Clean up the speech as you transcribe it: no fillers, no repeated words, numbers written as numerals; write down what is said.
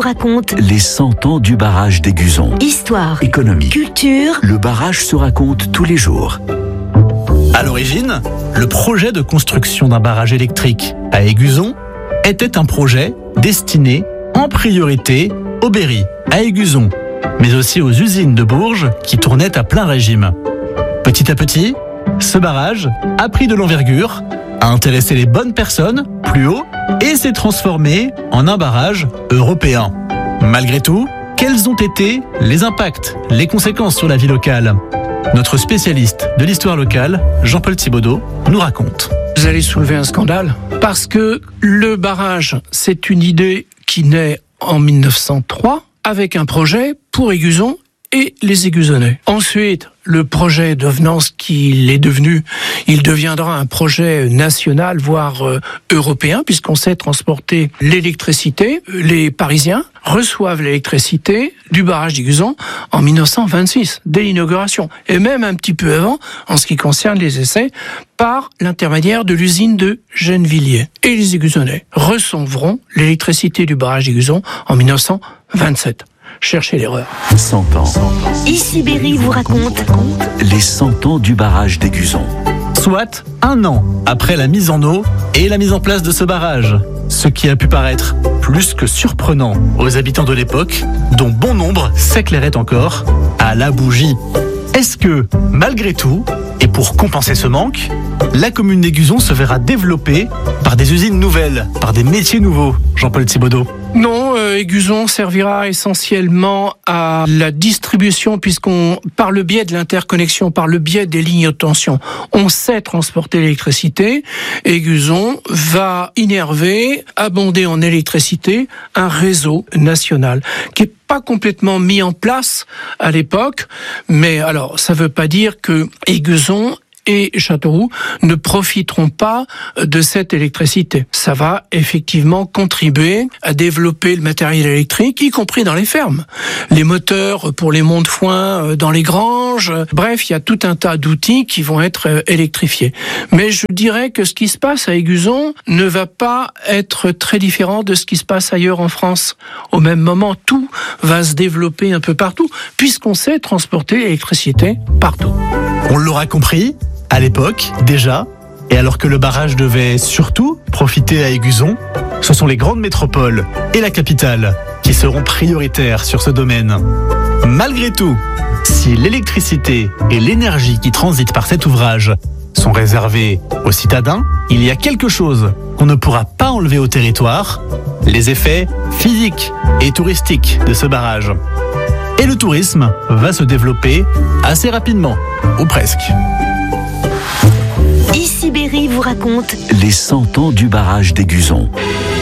raconte Les 100 ans du barrage d'Aiguzon. histoire, Économie. culture. Le barrage se raconte tous les jours. À l'origine, le projet de construction d'un barrage électrique à Aiguzon était un projet destiné en priorité au Berry, à Aiguzon, mais aussi aux usines de Bourges qui tournaient à plein régime. Petit à petit, ce barrage a pris de l'envergure, a intéressé les bonnes personnes plus haut et s'est transformé en un barrage européen. Malgré tout, quels ont été les impacts, les conséquences sur la vie locale ? Notre spécialiste de l'histoire locale, Jean-Paul Thibaudot, nous raconte. Vous allez soulever un scandale parce que le barrage, c'est une idée qui naît en 1903 avec un projet pour Aiguzon et les Aiguzonnais. Ensuite, le projet devenant ce qu'il est devenu, il deviendra un projet national, voire européen, puisqu'on sait transporter l'électricité. Les Parisiens reçoivent l'électricité du barrage d'Aiguzon en 1926, dès l'inauguration, et même un petit peu avant, en ce qui concerne les essais, par l'intermédiaire de l'usine de Gennevilliers. Et les Aiguzonnais recevront l'électricité du barrage d'Aiguzon en 1927. Cherchez l'erreur. 100 ans. Ici Berry vous raconte Les 100 ans du barrage d'Aiguzon. Soit un an après la mise en eau et la mise en place de ce barrage. Ce qui a pu paraître plus que surprenant aux habitants de l'époque, dont bon nombre s'éclairaient encore à la bougie. Est-ce que, malgré tout, et pour compenser ce manque, la commune d'Aiguzon se verra développée par des usines nouvelles, par des métiers nouveaux, Jean-Paul Thibaudot? Non, Aiguzon servira essentiellement à la distribution, puisqu'on, par le biais de l'interconnexion, par le biais des lignes haute tension, on sait transporter l'électricité. Aiguzon va innerver, abonder en électricité un réseau national qui est pas complètement mis en place à l'époque, mais alors ça veut pas dire que Aiguzon et Châteauroux ne profiteront pas de cette électricité. Ça va effectivement contribuer à développer le matériel électrique, y compris dans les fermes. Les moteurs pour les monts de foin dans les granges. Bref, il y a tout un tas d'outils qui vont être électrifiés. Mais je dirais que ce qui se passe à Aiguzon ne va pas être très différent de ce qui se passe ailleurs en France. Au même moment, tout va se développer un peu partout, puisqu'on sait transporter l'électricité partout. On l'aura compris, à l'époque, déjà, et alors que le barrage devait surtout profiter à Aiguzon, ce sont les grandes métropoles et la capitale qui seront prioritaires sur ce domaine. Malgré tout, si l'électricité et l'énergie qui transitent par cet ouvrage sont réservées aux citadins, il y a quelque chose qu'on ne pourra pas enlever au territoire, les effets physiques et touristiques de ce barrage. Et le tourisme va se développer assez rapidement, ou presque. Ici Berry vous raconte Les 100 ans du barrage d'Aiguzon.